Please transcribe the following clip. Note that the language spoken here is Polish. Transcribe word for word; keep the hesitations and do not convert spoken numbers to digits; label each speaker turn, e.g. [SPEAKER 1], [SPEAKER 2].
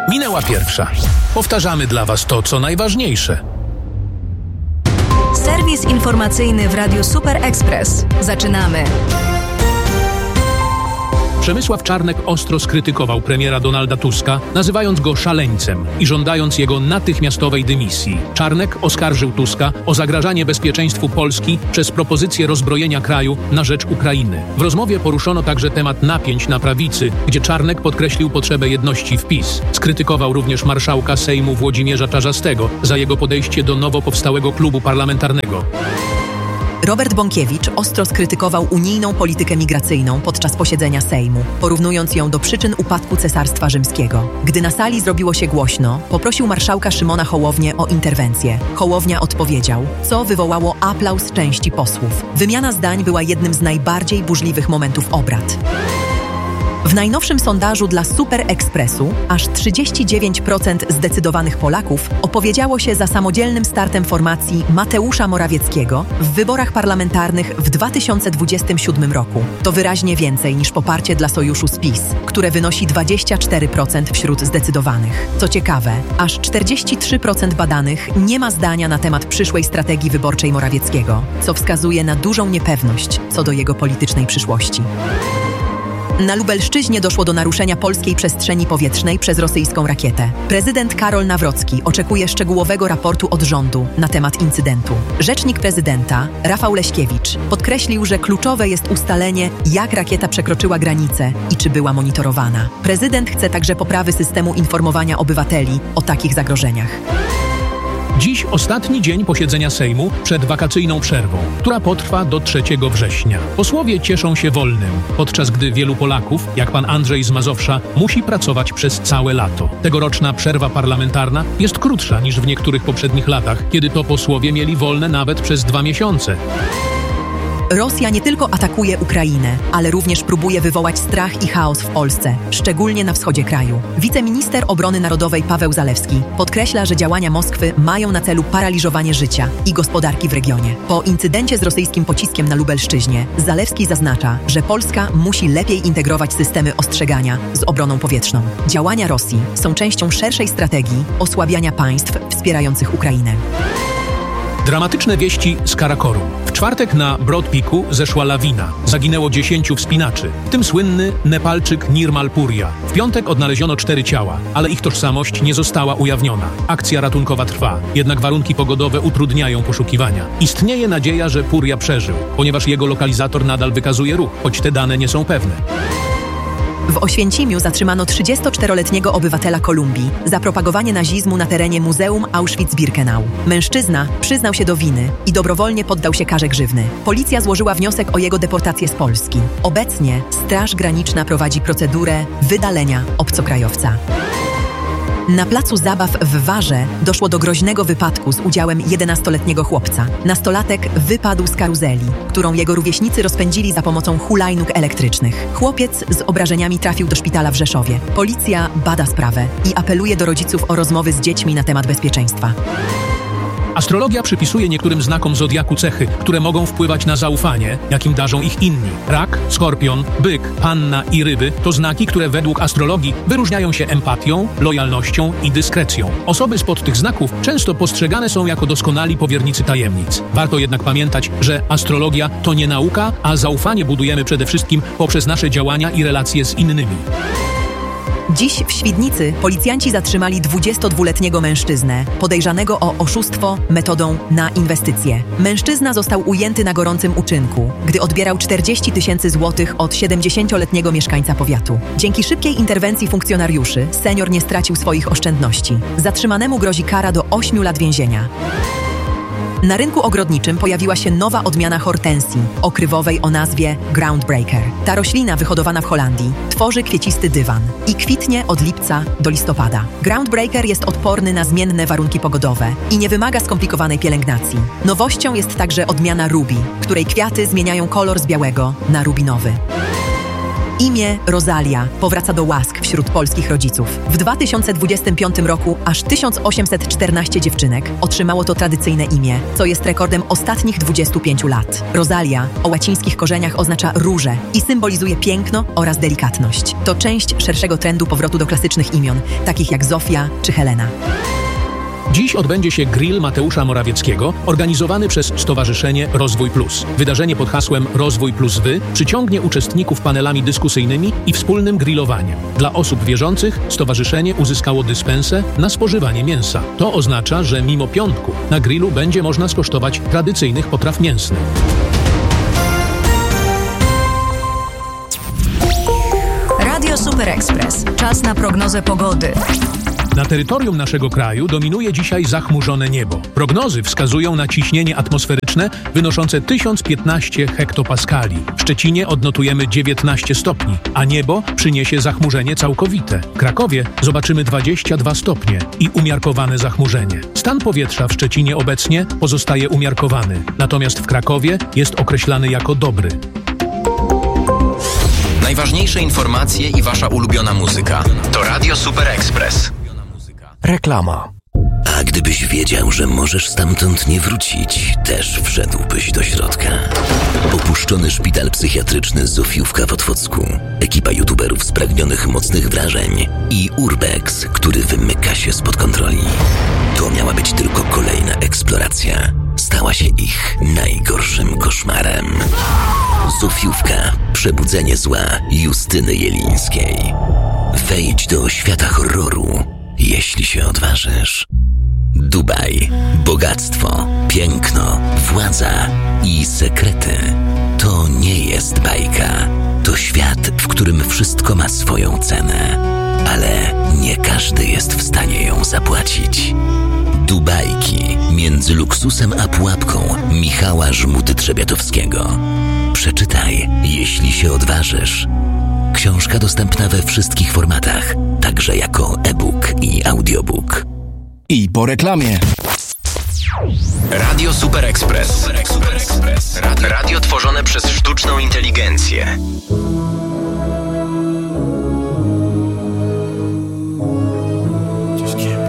[SPEAKER 1] Minęła pierwsza. Powtarzamy dla Was to, co najważniejsze.
[SPEAKER 2] Serwis informacyjny w Radiu Super Express. Zaczynamy.
[SPEAKER 1] Przemysław Czarnek ostro skrytykował premiera Donalda Tuska, nazywając go szaleńcem i żądając jego natychmiastowej dymisji. Czarnek oskarżył Tuska o zagrażanie bezpieczeństwu Polski przez propozycję rozbrojenia kraju na rzecz Ukrainy. W rozmowie poruszono także temat napięć na prawicy, gdzie Czarnek podkreślił potrzebę jedności w PiS. Skrytykował również marszałka Sejmu Włodzimierza Czarzastego za jego podejście do nowo powstałego klubu parlamentarnego.
[SPEAKER 3] Robert Bąkiewicz ostro skrytykował unijną politykę migracyjną podczas posiedzenia Sejmu, porównując ją do przyczyn upadku Cesarstwa Rzymskiego. Gdy na sali zrobiło się głośno, poprosił marszałka Szymona Hołownię o interwencję. Hołownia odpowiedział, co wywołało aplauz części posłów. Wymiana zdań była jednym z najbardziej burzliwych momentów obrad. W najnowszym sondażu dla Super Expressu aż trzydzieści dziewięć procent zdecydowanych Polaków opowiedziało się za samodzielnym startem formacji Mateusza Morawieckiego w wyborach parlamentarnych w dwa tysiące dwudziestym siódmym roku. To wyraźnie więcej niż poparcie dla sojuszu z PiS, które wynosi dwadzieścia cztery procent wśród zdecydowanych. Co ciekawe, aż czterdzieści trzy procent badanych nie ma zdania na temat przyszłej strategii wyborczej Morawieckiego, co wskazuje na dużą niepewność co do jego politycznej przyszłości. Na Lubelszczyźnie doszło do naruszenia polskiej przestrzeni powietrznej przez rosyjską rakietę. Prezydent Karol Nawrocki oczekuje szczegółowego raportu od rządu na temat incydentu. Rzecznik prezydenta, Rafał Leśkiewicz, podkreślił, że kluczowe jest ustalenie, jak rakieta przekroczyła granicę i czy była monitorowana. Prezydent chce także poprawy systemu informowania obywateli o takich zagrożeniach.
[SPEAKER 1] Dziś ostatni dzień posiedzenia Sejmu przed wakacyjną przerwą, która potrwa do trzeciego września. Posłowie cieszą się wolnym, podczas gdy wielu Polaków, jak pan Andrzej z Mazowsza, musi pracować przez całe lato. Tegoroczna przerwa parlamentarna jest krótsza niż w niektórych poprzednich latach, kiedy to posłowie mieli wolne nawet przez dwa miesiące.
[SPEAKER 3] Rosja nie tylko atakuje Ukrainę, ale również próbuje wywołać strach i chaos w Polsce, szczególnie na wschodzie kraju. Wiceminister Obrony Narodowej Paweł Zalewski podkreśla, że działania Moskwy mają na celu paraliżowanie życia i gospodarki w regionie. Po incydencie z rosyjskim pociskiem na Lubelszczyźnie, Zalewski zaznacza, że Polska musi lepiej integrować systemy ostrzegania z obroną powietrzną. Działania Rosji są częścią szerszej strategii osłabiania państw wspierających Ukrainę.
[SPEAKER 1] Dramatyczne wieści z Karakorum. W czwartek na Broad Peaku zeszła lawina. Zaginęło dziesięciu wspinaczy, w tym słynny Nepalczyk Nirmal Purja. W piątek odnaleziono cztery ciała, ale ich tożsamość nie została ujawniona. Akcja ratunkowa trwa, jednak warunki pogodowe utrudniają poszukiwania. Istnieje nadzieja, że Purja przeżył, ponieważ jego lokalizator nadal wykazuje ruch, choć te dane nie są pewne.
[SPEAKER 3] W Oświęcimiu zatrzymano trzydziestoczteroletniego obywatela Kolumbii za propagowanie nazizmu na terenie Muzeum Auschwitz-Birkenau. Mężczyzna przyznał się do winy i dobrowolnie poddał się karze grzywny. Policja złożyła wniosek o jego deportację z Polski. Obecnie Straż Graniczna prowadzi procedurę wydalenia obcokrajowca. Na placu zabaw w Warze doszło do groźnego wypadku z udziałem jedenastoletniego chłopca. Nastolatek wypadł z karuzeli, którą jego rówieśnicy rozpędzili za pomocą hulajnóg elektrycznych. Chłopiec z obrażeniami trafił do szpitala w Rzeszowie. Policja bada sprawę i apeluje do rodziców o rozmowy z dziećmi na temat bezpieczeństwa.
[SPEAKER 1] Astrologia przypisuje niektórym znakom zodiaku cechy, które mogą wpływać na zaufanie, jakim darzą ich inni. Rak, skorpion, byk, panna i ryby to znaki, które według astrologii wyróżniają się empatią, lojalnością i dyskrecją. Osoby spod tych znaków często postrzegane są jako doskonali powiernicy tajemnic. Warto jednak pamiętać, że astrologia to nie nauka, a zaufanie budujemy przede wszystkim poprzez nasze działania i relacje z innymi.
[SPEAKER 3] Dziś w Świdnicy policjanci zatrzymali dwudziestodwuletniego mężczyznę, podejrzanego o oszustwo metodą na inwestycje. Mężczyzna został ujęty na gorącym uczynku, gdy odbierał czterdzieści tysięcy złotych od siedemdziesięcioletniego mieszkańca powiatu. Dzięki szybkiej interwencji funkcjonariuszy senior nie stracił swoich oszczędności. Zatrzymanemu grozi kara do ośmiu lat więzienia. Na rynku ogrodniczym pojawiła się nowa odmiana hortensji, okrywowej o nazwie Groundbreaker. Ta roślina, wyhodowana w Holandii, tworzy kwiecisty dywan i kwitnie od lipca do listopada. Groundbreaker jest odporny na zmienne warunki pogodowe i nie wymaga skomplikowanej pielęgnacji. Nowością jest także odmiana Ruby, której kwiaty zmieniają kolor z białego na rubinowy. Imię Rosalia powraca do łask wśród polskich rodziców. W dwa tysiące dwudziestym piątym roku aż tysiąc osiemset czternaście dziewczynek otrzymało to tradycyjne imię, co jest rekordem ostatnich dwudziestu pięciu lat. Rosalia o łacińskich korzeniach oznacza różę i symbolizuje piękno oraz delikatność. To część szerszego trendu powrotu do klasycznych imion, takich jak Zofia czy Helena.
[SPEAKER 1] Dziś odbędzie się grill Mateusza Morawieckiego, organizowany przez Stowarzyszenie Rozwój Plus. Wydarzenie pod hasłem Rozwój Plus Wy przyciągnie uczestników panelami dyskusyjnymi i wspólnym grillowaniem. Dla osób wierzących stowarzyszenie uzyskało dyspensę na spożywanie mięsa. To oznacza, że mimo piątku na grillu będzie można skosztować tradycyjnych potraw mięsnych.
[SPEAKER 2] Radio Super Express. Czas na prognozę pogody.
[SPEAKER 1] Na terytorium naszego kraju dominuje dzisiaj zachmurzone niebo. Prognozy wskazują na ciśnienie atmosferyczne wynoszące tysiąc piętnaście hektopaskali. W Szczecinie odnotujemy dziewiętnaście stopni, a niebo przyniesie zachmurzenie całkowite. W Krakowie zobaczymy dwadzieścia dwa stopnie i umiarkowane zachmurzenie. Stan powietrza w Szczecinie obecnie pozostaje umiarkowany, natomiast w Krakowie jest określany jako dobry.
[SPEAKER 4] Najważniejsze informacje i wasza ulubiona muzyka. To Radio Super Express.
[SPEAKER 5] Reklama.
[SPEAKER 6] A gdybyś wiedział, że możesz stamtąd nie wrócić, też wszedłbyś do środka. Opuszczony szpital psychiatryczny Zofiówka w Otwocku, ekipa youtuberów spragnionych mocnych wrażeń i Urbex, który wymyka się spod kontroli. To miała być tylko kolejna eksploracja. Stała się ich najgorszym koszmarem. Zofiówka. Przebudzenie zła Justyny Jelińskiej. Wejdź do świata horroru, jeśli się odważysz. Dubaj. Bogactwo, piękno, władza i sekrety. To nie jest bajka. To świat, w którym wszystko ma swoją cenę. Ale nie każdy jest w stanie ją zapłacić. Dubajki między luksusem a pułapką Michała Żmudy-Trzebiatowskiego. Przeczytaj, jeśli się odważysz. Książka dostępna we wszystkich formatach, także jako e-book i audiobook.
[SPEAKER 5] I po reklamie.
[SPEAKER 4] Radio Super Express. Super Express. Radio, radio tworzone przez sztuczną inteligencję.